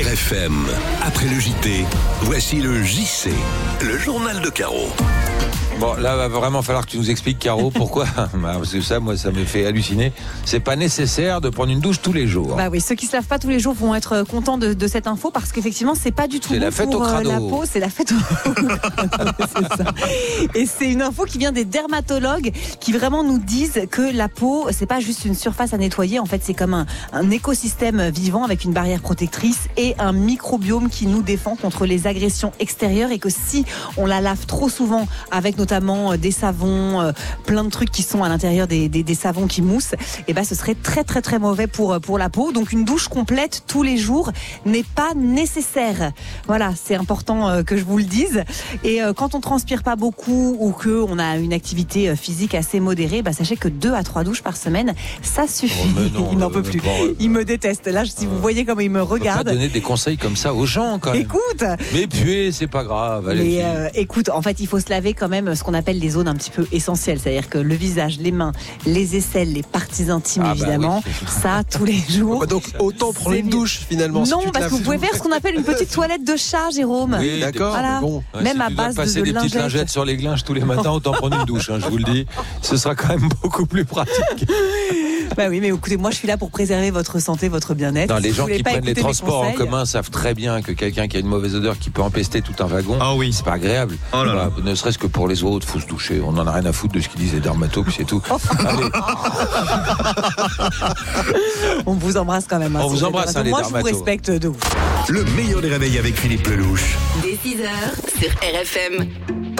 RFM, après le JT, voici le JC, le journal de Caro. Bon, là, va vraiment falloir que tu nous expliques, Caro, pourquoi. Parce que ça, moi, ça me fait halluciner. C'est pas nécessaire de prendre une douche tous les jours. Bah oui, ceux qui se lavent pas tous les jours vont être contents de cette info parce qu'effectivement, c'est pas du tout bon pour la peau. C'est la fête au c'est ça. Et c'est une info qui vient des dermatologues qui vraiment nous disent que la peau, c'est pas juste une surface à nettoyer. En fait, c'est comme un écosystème vivant avec une barrière protectrice et un microbiome qui nous défend contre les agressions extérieures et que si on la lave trop souvent avec notamment des savons, plein de trucs qui sont à l'intérieur des savons qui moussent, et ben ce serait très très très mauvais pour la peau. Donc une douche complète tous les jours n'est pas nécessaire. Voilà, c'est important que je vous le dise. Et quand on transpire pas beaucoup ou que on a une activité physique assez modérée, bah sachez que 2 à 3 douches par semaine, ça suffit. Il n'en peut plus. Il me déteste. Là, si vous voyez comment il me regarde. On peut pas donner des conseils comme ça aux gens quand même. Écoute. Mais puer, c'est pas grave. Mais écoute, en fait, il faut se laver quand même ce qu'on appelle les zones un petit peu essentielles, c'est-à-dire que le visage, les mains, les aisselles, les parties intimes, évidemment, oui. Ça tous les jours. Bah donc autant prendre une douche finalement. Non, si parce que vous pouvez faire ce qu'on appelle une petite toilette de chat, Jérôme. Oui, d'accord. Voilà. Bon. Même si à tu base dois passer de des petites lingettes sur les glinges tous les matins, autant prendre une douche. Je vous le dis, ce sera quand même beaucoup plus pratique. Bah oui, mais écoutez, moi je suis là pour préserver votre santé, votre bien-être. Non, les gens qui prennent les transports en commun savent très bien que quelqu'un qui a une mauvaise odeur qui peut empester tout un wagon, c'est pas agréable. Oh là là. Ne serait-ce que pour les autres, faut se doucher. On en a rien à foutre de ce qu'ils disent les dermatos, c'est tout. Allez. On vous embrasse quand même. On vous embrasse, les moi dermatos. je vous respecte de ouf. Le meilleur des réveils avec Philippe Lelouch. Dès 6h sur RFM.